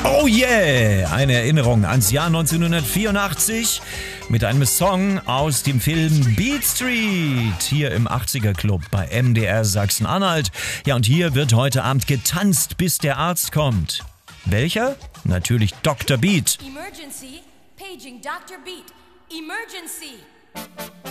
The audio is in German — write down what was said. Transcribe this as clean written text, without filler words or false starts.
Oh yeah! Eine Erinnerung ans Jahr 1984 mit einem Song aus dem Film Beat Street hier im 80er Club bei MDR Sachsen-Anhalt. Ja, und hier wird heute Abend getanzt, bis der Arzt kommt. Welcher? Natürlich Dr. Beat. Emergency, paging Dr. Beat. Emergency.